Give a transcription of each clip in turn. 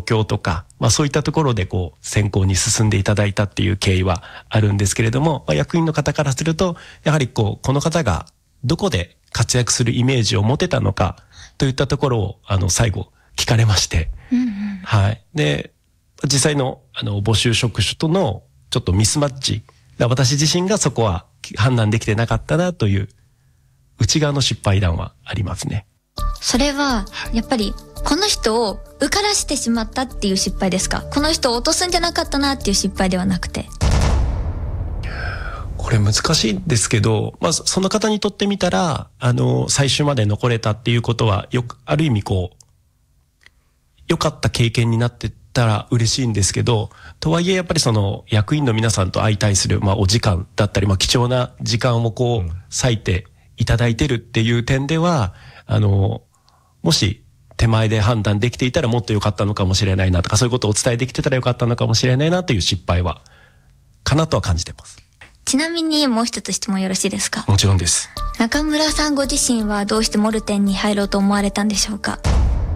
況とか、そういったところでこう選考に進んでいただいたっていう経緯はあるんですけれども、役員の方からするとやはりこの方がどこで活躍するイメージを持てたのかといったところを最後聞かれまして、はい。で、実際の募集職種とのちょっとミスマッチ、私自身がそこは判断できてなかったなという内側の失敗談はありますね。 それはやっぱりこの人を受からしてしまったっていう失敗ですか？この人を落とすんじゃなかったなっていう失敗ではなくて。 これ難しいんですけど、その方にとってみたら最終まで残れたっていうことはある意味良かった経験になってたら嬉しいんですけど、とはいえやっぱりその役員の皆さんと相対するお時間だったり貴重な時間を割いていただいてるっていう点ではもし手前で判断できていたらもっと良かったのかもしれないなとか、そういうことをお伝えできてたら良かったのかもしれないなという失敗はかなとは感じてます。 ちなみにもう一つ質問よろしいですか？ もちろんです。 中村さんご自身はどうしてモルテンに入ろうと思われたんでしょうか？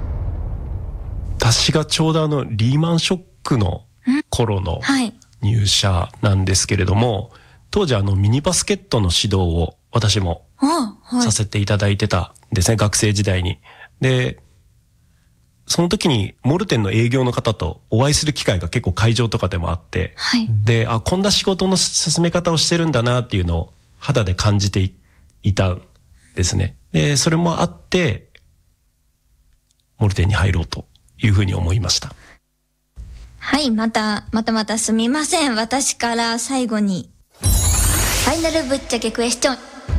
私がちょうどリーマンショックの頃の入社なんですけれども、当時ミニバスケットの指導を私もさせていただいてたんですね、学生時代に。で、その時にモルテンの営業の方とお会いする機会が結構会場とかでもあって、で、こんな仕事の進め方をしてるんだなっていうのを肌で感じていたんですね。で、それもあってモルテンに入ろうというふうに思いました。 はい、またすみません。私から最後にファイナルぶっちゃけクエスチョン。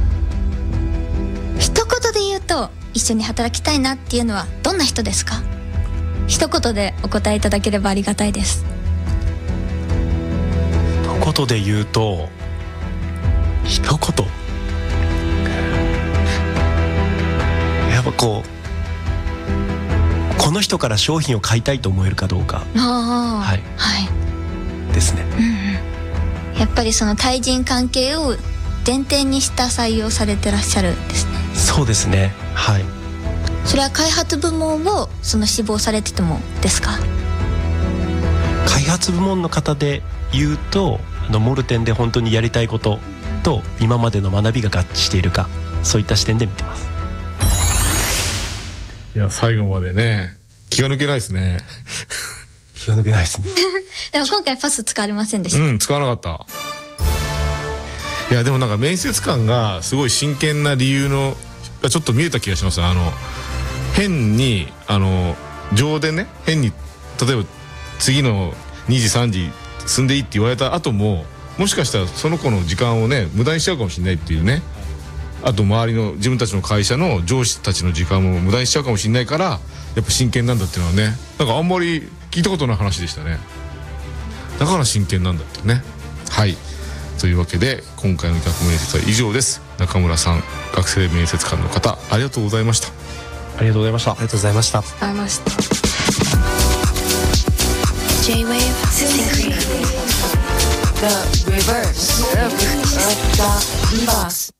一言で言うと一緒に働きたいなっていうのはどんな人ですか？一言でお答えいただければありがたいです。 一言で言うと、一言やっぱこの人から商品を買いたいと思えるかどうか、ですね。 やっぱりその対人関係を前提にした採用されてらっしゃるんですね。 そうですね。はい。 それは開発部門を志望されててもですか？ 開発部門の方で言うとモルテンで本当にやりたいことと今までの学びが合致しているか、そういった視点で見てます。 いや、最後までね気が抜けないですね。 気が抜けないですね。 でも今回パス使われませんでした。 使わなかった。いやでもなんか面接官がすごい真剣な理由のちょっと見えた気がします。変に情でね、変に例えば次の2時3時進んでいいって言われた後も、もしかしたらその子の時間をね無駄にしちゃうかもしれないっていうね、あと周りの自分たちの会社の上司たちの時間も無駄にしちゃうかもしれないから、やっぱ真剣なんだっていうのはね、なんかあんまり聞いたことない話でしたね。だから真剣なんだってね。はい、というわけで今回の企画面接は以上です。中村さん、学生面接官の方、ありがとうございました。 ありがとうございました。ありがとうございました。 J-Wave Syncream, the reverse of the boss.